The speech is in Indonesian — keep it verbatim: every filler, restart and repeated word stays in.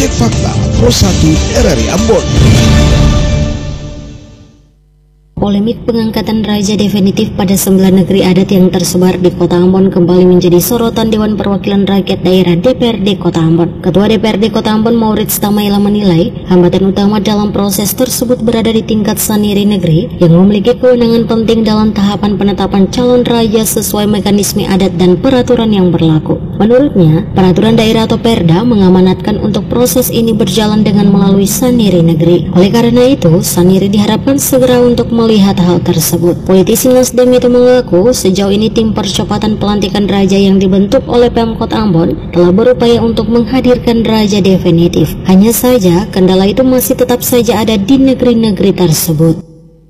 Cek Fakta Pro satu R R I Ambon. Polemik pengangkatan raja definitif pada sembilan negeri adat yang tersebar di Kota Ambon kembali menjadi sorotan Dewan Perwakilan Rakyat Daerah D P R D Kota Ambon. Ketua D P R D Kota Ambon Maurits Tamaila menilai hambatan utama dalam proses tersebut berada di tingkat Saniri Negeri yang memiliki kewenangan penting dalam tahapan penetapan calon raja sesuai mekanisme adat dan peraturan yang berlaku. Menurutnya, peraturan daerah atau Perda mengamanatkan untuk proses ini berjalan dengan melalui Saniri Negeri. Oleh karena itu, Saniri diharapkan segera untuk melihat hal tersebut. Politisi Nasdem itu mengaku sejauh ini tim percepatan pelantikan raja yang dibentuk oleh Pemkot Ambon telah berupaya untuk menghadirkan raja definitif. Hanya saja kendala itu masih tetap saja ada di negeri-negeri tersebut.